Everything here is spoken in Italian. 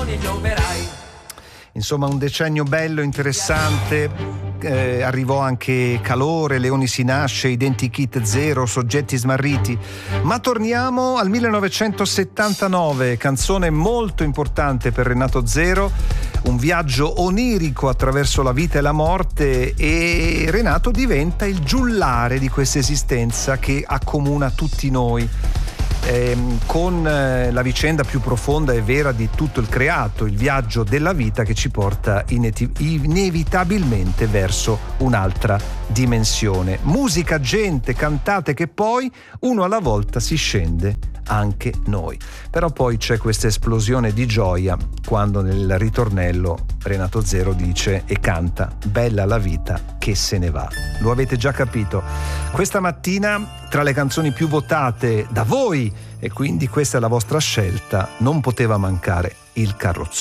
gli operai. Insomma, un decennio bello, interessante. Arrivò anche Calore, Leoni si nasce, Identikit Zero, Soggetti smarriti. Ma torniamo al 1979, canzone molto importante per Renato Zero, un viaggio onirico attraverso la vita e la morte, e Renato diventa il giullare di questa esistenza che accomuna tutti noi. Con la vicenda più profonda e vera di tutto il creato, il viaggio della vita che ci porta inevitabilmente verso un'altra dimensione. Musica, gente, cantate che poi uno alla volta si scende anche noi. Però poi c'è questa esplosione di gioia quando nel ritornello Renato Zero dice e canta bella la vita che se ne va. Lo avete già capito. Questa mattina tra le canzoni più votate da voi, e quindi questa è la vostra scelta, non poteva mancare il carrozzone.